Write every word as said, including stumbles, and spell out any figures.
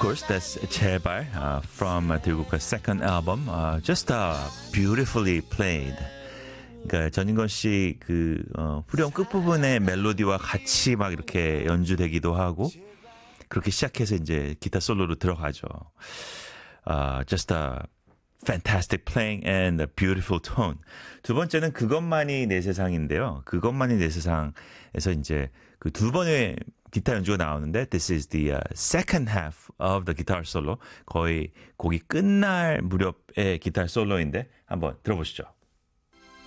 course, that's 제발 uh, from uh, 들국화 second album. Uh, just uh, beautifully played. 그러니까 전인권 씨 그 어, 후렴 끝부분의 멜로디와 같이 막 이렇게 연주되기도 하고 그렇게 시작해서 이제 기타 솔로로 들어가죠. Uh, just a fantastic playing and a beautiful tone. 두 번째는 그것만이 내 세상인데요. 그것만이 내 세상에서 이제 그 두 번의 기타 연주가 나오는데 this is the uh, second half of the guitar solo. 거의 곡이 끝날 무렵의 기타 솔로인데 한번 들어보시죠.